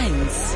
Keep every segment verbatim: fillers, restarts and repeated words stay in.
eins.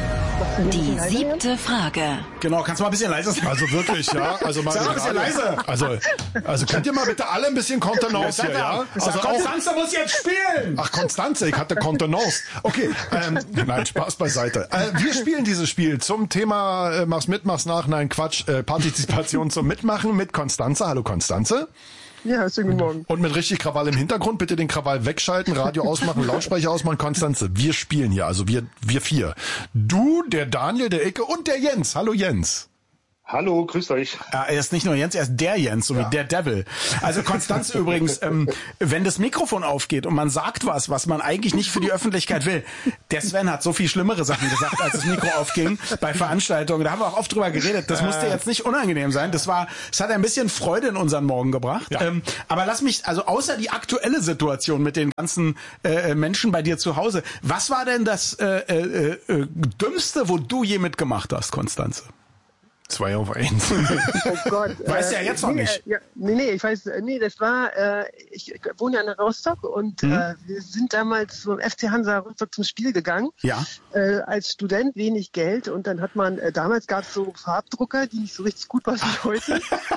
Die siebte Frage. Genau, kannst du mal ein bisschen leiser sein? Also wirklich, ja. Also mal Sag mal ein bisschen leise. Also, also könnt ihr mal bitte alle ein bisschen Kontenance hier, ja? Also Konstanze muss jetzt spielen. Ach, Konstanze, ich hatte Kontenance. Okay, ähm, nein, Spaß beiseite. Äh, wir spielen dieses Spiel zum Thema äh, mach's mit, mach's nach, nein, Quatsch, äh, Partizipation zum Mitmachen mit Konstanze. Hallo Konstanze. Ja, schönen guten Morgen. Und mit richtig Krawall im Hintergrund, bitte den Krawall wegschalten, Radio ausmachen, Lautsprecher ausmachen. Konstanze, wir spielen hier, also wir wir vier. Du, der Daniel, der Icke und der Jens. Hallo Jens. Hallo, grüßt euch. Ja, er ist nicht nur Jens, er ist der Jens, so ja. Wie der Devil. Also Konstanze übrigens, ähm, wenn das Mikrofon aufgeht und man sagt was, was man eigentlich nicht für die Öffentlichkeit will. Der Sven hat so viel schlimmere Sachen gesagt, als das Mikro aufging bei Veranstaltungen. Da haben wir auch oft drüber geredet. Das musste jetzt nicht unangenehm sein. Das war, es hat ein bisschen Freude in unseren Morgen gebracht. Ja. Ähm, aber lass mich, also außer die aktuelle Situation mit den ganzen äh, Menschen bei dir zu Hause, was war denn das äh, äh, äh, Dümmste, wo du je mitgemacht hast, Konstanze? Zwei auf eins. Oh Gott. Weißt du ja jetzt noch nee, nicht. Äh, ja, nee, nee, ich weiß, nee, das war, äh, ich wohne ja in Rostock und mhm. äh, wir sind damals zum F C Hansa Rostock zum Spiel gegangen. Ja. Äh, als Student wenig Geld und dann hat man, äh, damals gab es so Farbdrucker, die nicht so richtig gut waren wie heute.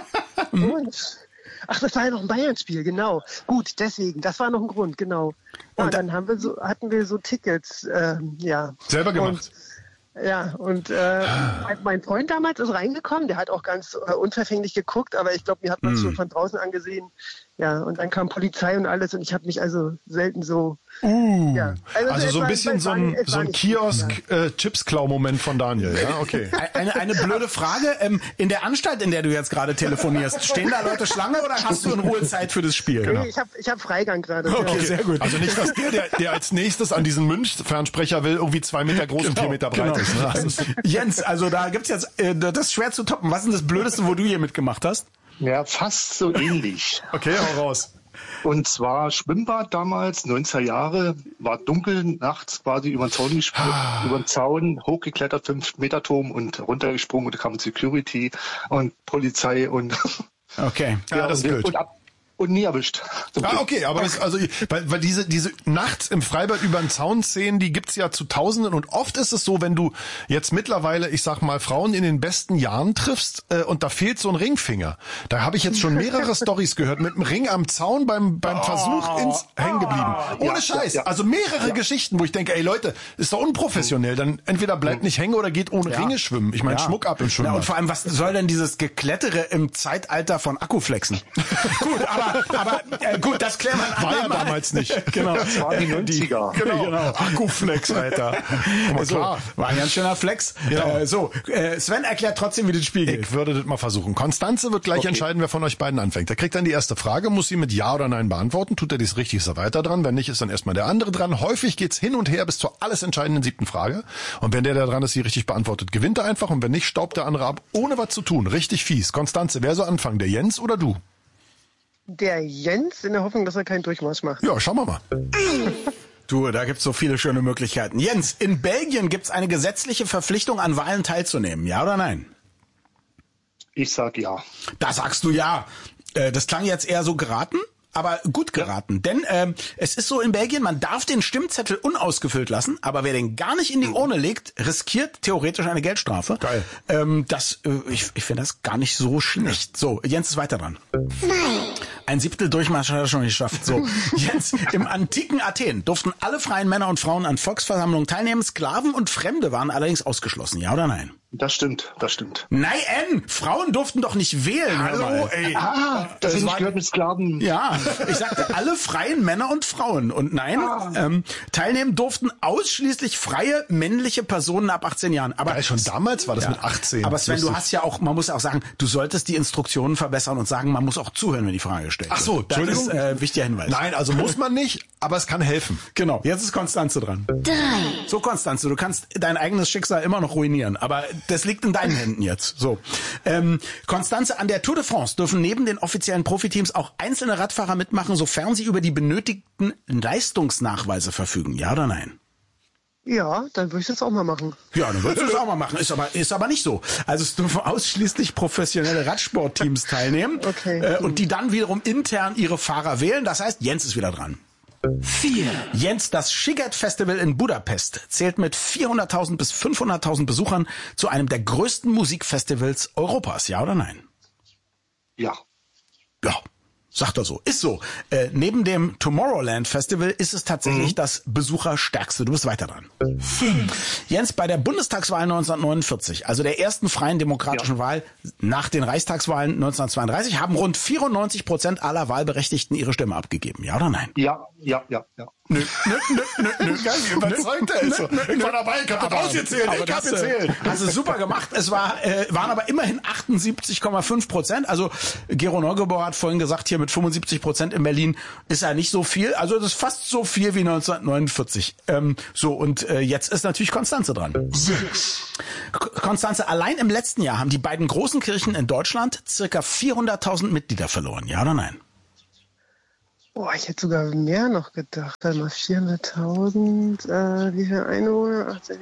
Und, ach, das war ja noch ein Bayern-Spiel, genau. Gut, deswegen, das war noch ein Grund, genau. Ja, und dann haben wir so, hatten wir so Tickets, äh, ja. Selber gemacht. Und, ja, und äh, mein Freund damals ist reingekommen, der hat auch ganz äh, unverfänglich geguckt, aber ich glaube, mir hat man es mm. schon von draußen angesehen. Ja, und dann kam Polizei und alles und ich habe mich also selten so... Uh, ja. Also, also so ein bisschen so ein, so ein Kiosk-Chips-Klau-Moment von Daniel, ja, okay. Eine, eine blöde Frage, ähm, in der Anstalt, in der du jetzt gerade telefonierst, stehen da Leute Schlange oder hast du in Ruhe Zeit für das Spiel? Nee, genau. ich habe ich hab Freigang gerade. Okay, okay, sehr gut. Also nicht, dass der, der, der als nächstes an diesen Münch-Fernsprecher will, irgendwie zwei Meter groß genau, und vier Meter breit genau. ist. Ne? Also Jens, also da gibt's jetzt, äh, das ist schwer zu toppen. Was ist denn das Blödeste, wo du hier mitgemacht hast? Ja, fast so ähnlich. Okay, hau raus. Und zwar Schwimmbad damals, neunziger Jahre, war dunkel, nachts quasi über den Zaun gesprungen, ah. über den Zaun, hochgeklettert, fünf Meter Turm und runtergesprungen und da kam Security und Polizei und okay, ja, ja das ist blöd. Und ab Und nie erwischt. Ah, okay, aber das, also, weil, weil diese, diese nachts im Freibad über den Zaun Szenen, die gibt's ja zu Tausenden und oft ist es so, wenn du jetzt mittlerweile, ich sag mal, Frauen in den besten Jahren triffst, äh, und da fehlt so ein Ringfinger. Da habe ich jetzt schon mehrere Storys gehört, mit dem Ring am Zaun beim, beim Versuch ins hängen geblieben. Ohne ja, Scheiß. Ja, ja. Also mehrere ja. Geschichten, wo ich denke, ey Leute, ist doch unprofessionell. Dann entweder bleibt nicht hängen oder geht ohne ja. Ringe schwimmen. Ich meine, ja. Schmuck ab im Schwimmbad. Ja, und vor allem, was soll denn dieses Geklettere im Zeitalter von Akkuflexen? Gut, aber Aber äh, gut, das klären wir War ja damals nicht. Genau. Das waren die neunziger. Genau. genau. Akkuflex, Alter. So, war ein ganz schöner Flex. Genau. Äh, so, äh, Sven erklärt trotzdem, wie das Spiel geht. Ich würde das mal versuchen. Konstanze wird gleich okay. entscheiden, wer von euch beiden anfängt. Er kriegt dann die erste Frage, muss sie mit Ja oder Nein beantworten. Tut er dies richtig, ist er weiter dran. Wenn nicht, ist dann erstmal der andere dran. Häufig geht's hin und her bis zur alles entscheidenden siebten Frage. Und wenn der, der dran ist, sie richtig beantwortet, gewinnt er einfach. Und wenn nicht, staubt der andere ab, ohne was zu tun. Richtig fies. Konstanze, wer soll anfangen? Der Jens oder du? Der Jens, in der Hoffnung, dass er keinen Durchmarsch macht. Ja, schauen wir mal. Du, da gibt's so viele schöne Möglichkeiten. Jens, in Belgien gibt's eine gesetzliche Verpflichtung, an Wahlen teilzunehmen. Ja oder nein? Ich sag ja. Da sagst du ja. Äh, das klang jetzt eher so geraten, aber gut geraten. Ja. Denn ähm, es ist so in Belgien, man darf den Stimmzettel unausgefüllt lassen, aber wer den gar nicht in die Urne legt, riskiert theoretisch eine Geldstrafe. Geil. Ähm, das, äh, ich, ich finde das gar nicht so schlecht. So, Jens ist weiter dran. Ein Siebtel Durchmarsch hat er schon geschafft. So, Jens, im antiken Athen durften alle freien Männer und Frauen an Volksversammlungen teilnehmen. Sklaven und Fremde waren allerdings ausgeschlossen. Ja oder nein? Das stimmt, das stimmt. Nein, Frauen durften doch nicht wählen. Hallo, ey. Ah, das ist nicht gehört mit Sklaven. Ja, ich sagte alle freien Männer und Frauen. Und nein, ah. ähm, teilnehmen durften ausschließlich freie männliche Personen ab achtzehn Jahren. Aber ja, schon damals war das ja. mit achtzehn. Aber Sven, du hast ja auch, man muss ja auch sagen, du solltest die Instruktionen verbessern und sagen, man muss auch zuhören, wenn die Frage gestellt wird. Ach so, Entschuldigung. Das ist äh, wichtiger Hinweis. Nein, also muss man nicht, aber es kann helfen. Genau, jetzt ist Konstanze dran. Drei. So, Konstanze, du kannst dein eigenes Schicksal immer noch ruinieren, aber das liegt in deinen Händen jetzt. So, ähm, Konstanze, an der Tour de France dürfen neben den offiziellen Profiteams auch einzelne Radfahrer mitmachen, sofern sie über die benötigten Leistungsnachweise verfügen. Ja oder nein? Ja, dann würde ich das auch mal machen. Ja, dann würdest du das auch mal machen. Ist aber, ist aber nicht so. Also es dürfen ausschließlich professionelle Radsportteams teilnehmen. Okay. Äh, und die dann wiederum intern ihre Fahrer wählen. Das heißt, Jens ist wieder dran. vier. Jens, das Sziget Festival in Budapest zählt mit vierhunderttausend bis fünfhunderttausend Besuchern zu einem der größten Musikfestivals Europas, ja oder nein? Ja. Ja. Sagt er so. Ist so. Äh, neben dem Tomorrowland Festival ist es tatsächlich mhm. das besucherstärkste. Du bist weiter dran. Fünf. Jens, bei der Bundestagswahl neunzehnhundertneunundvierzig, also der ersten freien demokratischen ja. Wahl nach den Reichstagswahlen neunzehnhundertzweiunddreißig, haben rund vierundneunzig Prozent aller Wahlberechtigten ihre Stimme abgegeben. Ja oder nein? Ja, ja, ja, ja. Nö, nö, nö, nö, nö. Geil, wie überzeugt er ist. Ich war dabei, ich hab das ausgezählt, ich hab gezählt. Hast du super gemacht. Es war, äh, waren aber immerhin achtundsiebzig Komma fünf Prozent. Also Gero Neugebauer hat vorhin gesagt, hier mit fünfundsiebzig Prozent in Berlin ist ja nicht so viel. Also das ist fast so viel wie neunzehnhundertneunundvierzig. Ähm, so, und äh, jetzt ist natürlich Konstanze dran. Sechs. Konstanze, allein im letzten Jahr haben die beiden großen Kirchen in Deutschland circa vierhunderttausend Mitglieder verloren. Ja oder nein? Boah, ich hätte sogar mehr noch gedacht. Warte mal, vierhunderttausend, äh, wie viele Einwohner? achtzehn,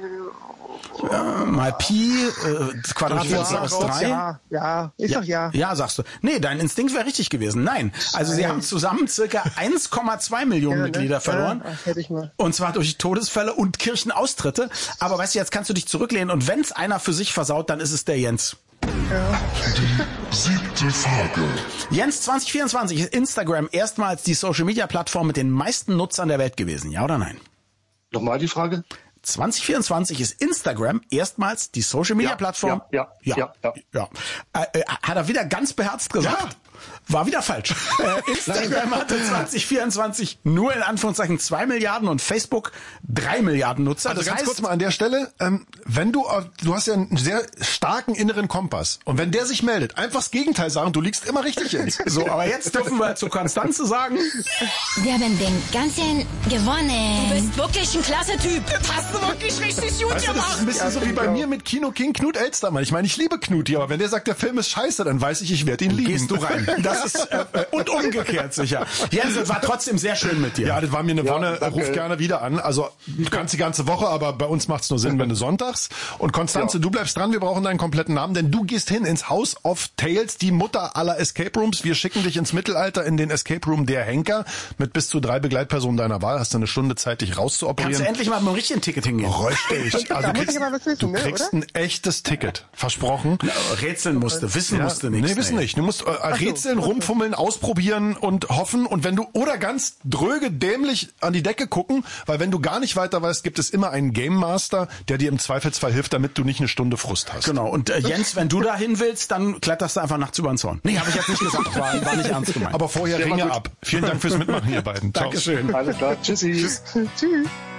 oh. Ja, mal Pi, äh, Quadratwurzel aus drei. Ja, ja, ist ja, doch ja. Ja, sagst du. Nee, dein Instinkt wäre richtig gewesen. Nein, also sie haben zusammen circa eins Komma zwei Millionen ja, Mitglieder ne? verloren. Ja, hätte ich mal. Und zwar durch Todesfälle und Kirchenaustritte. Aber weißt du, jetzt kannst du dich zurücklehnen und wenn's einer für sich versaut, dann ist es der Jens. Ja. Die siebte Frage. Jens, zwanzig vierundzwanzig ist Instagram erstmals die Social-Media-Plattform mit den meisten Nutzern der Welt gewesen. Ja oder nein? Nochmal die Frage? zwanzig vierundzwanzig ist Instagram erstmals die Social-Media-Plattform. Ja, ja, ja. ja, ja. ja. Äh, äh, hat er wieder ganz beherzt gesagt. Ja. War wieder falsch. Äh, Instagram hatte zwanzig vierundzwanzig nur in Anführungszeichen zwei Milliarden und Facebook drei Milliarden Nutzer. Also das ganz heißt, kurz mal an der Stelle, ähm, wenn du, du hast ja einen sehr starken inneren Kompass und wenn der sich meldet, einfach das Gegenteil sagen, du liegst immer richtig jetzt. So, aber jetzt dürfen wir zu Konstanze sagen. Wir haben den ganzen gewonnen. Du bist wirklich ein klasse Typ. Das hast du wirklich richtig gut weißt du, gemacht. das ist ein bisschen so wie bei mir mit Kino King Knut Elstermann. Ich meine, ich liebe Knuti, aber wenn der sagt, der Film ist scheiße, dann weiß ich, ich werde ihn lieben. Gehst du rein. Das ist äh, und umgekehrt sicher. Jens, es war trotzdem sehr schön mit dir. Ja, das war mir eine ja, Wonne. danke. Ruf gerne wieder an. Also du kannst die ganze Woche, aber bei uns macht's nur Sinn, wenn du sonntags. Und Konstanze, ja. du bleibst dran. Wir brauchen deinen kompletten Namen, denn du gehst hin ins House of Tales, die Mutter aller Escape Rooms. Wir schicken dich ins Mittelalter in den Escape Room der Henker mit bis zu drei Begleitpersonen deiner Wahl. Hast du eine Stunde Zeit, dich rauszuoperieren. Kannst du endlich mal mit einem richtigen Ticket hingehen? Richtig. Also da du muss kriegst, ich aber was wissen, du ne, kriegst oder? ein echtes Ticket. Versprochen. Ja, rätseln musste, wissen Ja, musste nichts. Nee, wissen nee. nicht. Du musst äh, rätseln, okay. rumfummeln, ausprobieren und hoffen. Und wenn du, oder ganz dröge, dämlich an die Decke gucken, weil wenn du gar nicht weiter weißt, gibt es immer einen Game Master, der dir im Zweifelsfall hilft, damit du nicht eine Stunde Frust hast. Genau. Und äh, Jens, wenn du da hin willst, dann kletterst du einfach nachts über den Zaun. Nee, habe ich jetzt nicht gesagt. War, war nicht ernst gemeint. Aber vorher Ja, Ringe gut. ab. Vielen Dank fürs Mitmachen, ihr beiden. Ciao. Dankeschön. Alles klar. Tschüssi. Tschüss.